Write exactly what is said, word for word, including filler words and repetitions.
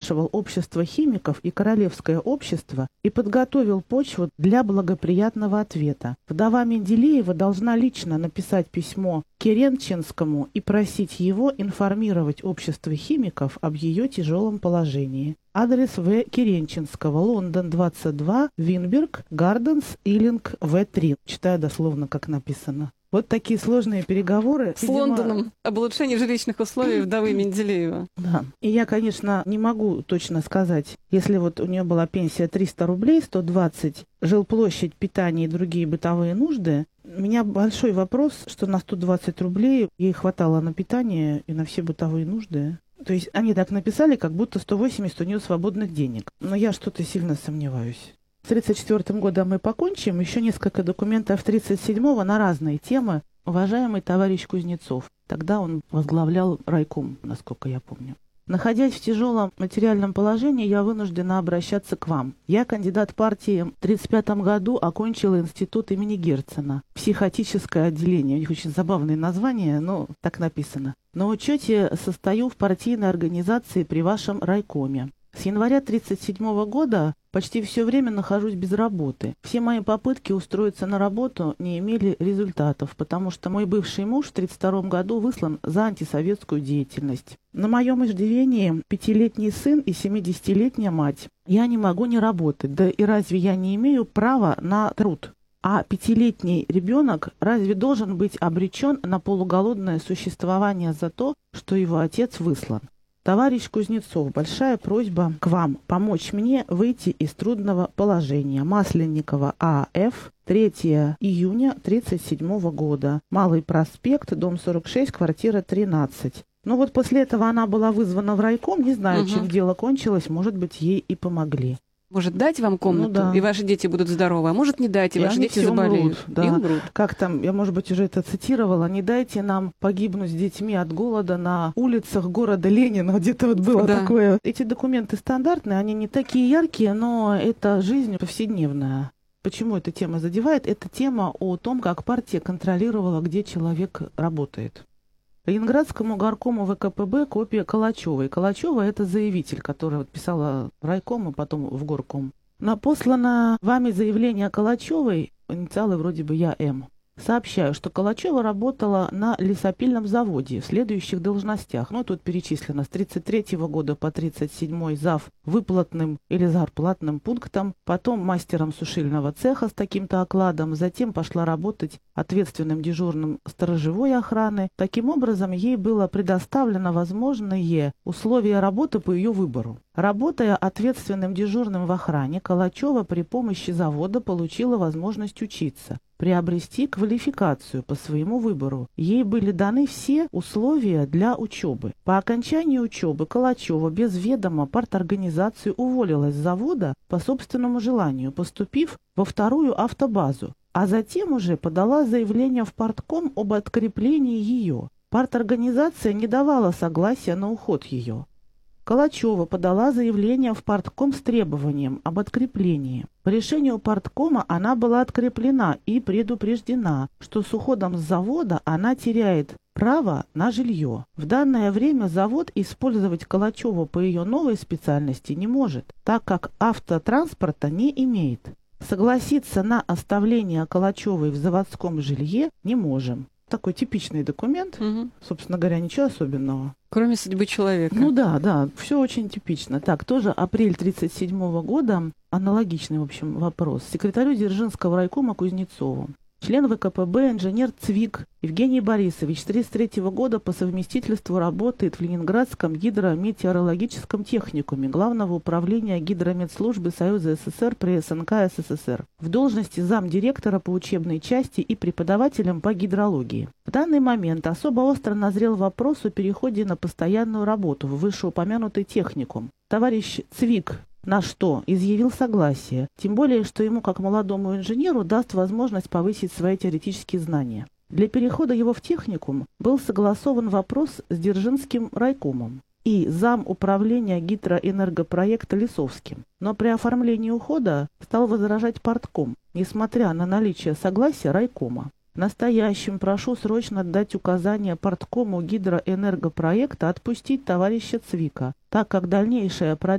спрашивал общество химиков и королевское общество и подготовил почву для благоприятного ответа. Вдова Менделеева должна лично написать письмо Керенченскому и просить его информировать общество химиков об ее тяжелом положении. Адрес В. Керенченского, Лондон, двадцать два, Винберг, Гарденс, Иллинг, В три. Читаю дословно, как написано. Вот такие сложные переговоры. С видимо... Лондоном об улучшении жилищных условий вдовы Менделеева. Да. И я, конечно, не могу точно сказать, если вот у нее была пенсия триста рублей, сто двадцать, жилплощадь, питание и другие бытовые нужды, у меня большой вопрос, что на сто двадцать рублей ей хватало на питание и на все бытовые нужды. То есть они так написали, как будто сто восемьдесят у нее свободных денег. Но я что-то сильно сомневаюсь. С тридцать четвёртым годом мы покончим. Еще несколько документов тридцать седьмого на разные темы. Уважаемый товарищ Кузнецов. Тогда он возглавлял райком, насколько я помню. Находясь в тяжелом материальном положении, я вынуждена обращаться к вам. Я кандидат партии. В тридцать пятом году окончила институт имени Герцена. Психотическое отделение. У них очень забавное название, но так написано. На учете состою в партийной организации при вашем райкоме. С января тридцать седьмого года почти все время нахожусь без работы. Все мои попытки устроиться на работу не имели результатов, потому что мой бывший муж в тридцать втором году выслан за антисоветскую деятельность. На моем иждивении пятилетний сын и семидесятилетняя мать. Я не могу не работать, да и разве я не имею права на труд? А пятилетний ребенок разве должен быть обречен на полуголодное существование за то, что его отец выслан? Товарищ Кузнецов, большая просьба к вам помочь мне выйти из трудного положения. Масленникова А Ф, третьего июня тридцать седьмого года. Малый проспект, дом сорок шесть, квартира тринадцать. Ну вот после этого она была вызвана в райком, не знаю, угу. чем дело кончилось, может быть, ей и помогли. Может, дать вам комнату, ну, да. и ваши дети будут здоровы, а может, не дать, и, и ваши дети заболеют. Умрут, да. И умрут. Как там, я, может быть, уже это цитировала, не дайте нам погибнуть с детьми от голода на улицах города Ленина, где-то вот было да. такое. Эти документы стандартные, они не такие яркие, но это жизнь повседневная. Почему эта тема задевает? Это тема о том, как партия контролировала, где человек работает. Ленинградскому горкому вэ ка пэ бэ копия Калачевой. Калачева – это заявитель, который писала в райком, а потом в горком. На послано вами заявление Калачевой, инициалы вроде бы Я М. Сообщаю, что Калачева работала на лесопильном заводе в следующих должностях. Ну, тут перечислено с тридцать третьего года по тридцать седьмой зав. Выплатным или зарплатным пунктом, потом мастером сушильного цеха с таким-то окладом, затем пошла работать ответственным дежурным сторожевой охраны. Таким образом, ей было предоставлено возможные условия работы по ее выбору. Работая ответственным дежурным в охране, Калачева при помощи завода получила возможность учиться, приобрести квалификацию по своему выбору. Ей были даны все условия для учебы. По окончании учебы Калачева без ведома парторганизации уволилась с завода по собственному желанию, поступив во вторую автобазу, а затем уже подала заявление в партком об откреплении ее. Парторганизация не давала согласия на уход ее. Калачева подала заявление в партком с требованием об откреплении. По решению парткома она была откреплена и предупреждена, что с уходом с завода она теряет право на жилье. В данное время завод использовать Калачеву по ее новой специальности не может, так как автотранспорта не имеет. Согласиться на оставление Калачевой в заводском жилье не можем. Такой типичный документ, угу. собственно говоря, ничего особенного. Кроме судьбы человека. Ну да, да, все очень типично. Так, тоже апрель тридцать седьмого года, аналогичный, в общем, вопрос. Секретарю Дзержинского райкома Кузнецову. Член вэ ка пэ бэ, инженер Цвик Евгений Борисович с тридцать третьего года по совместительству работает в Ленинградском гидрометеорологическом техникуме Главного управления гидрометслужбы Союза эс эс эр при эс эн ка эс эс эс эр в должности замдиректора по учебной части и преподавателем по гидрологии. В данный момент особо остро назрел вопрос о переходе на постоянную работу в вышеупомянутый техникум. Товарищ Цвик на что изъявил согласие, тем более, что ему, как молодому инженеру, даст возможность повысить свои теоретические знания. Для перехода его в техникум был согласован вопрос с Дзержинским райкомом и зам управления гидроэнергопроекта Лисовским. Но при оформлении ухода стал возражать партком, несмотря на наличие согласия райкома. Настоящим прошу срочно дать указание парткому гидроэнергопроекта отпустить товарища Цвика, так как дальнейшая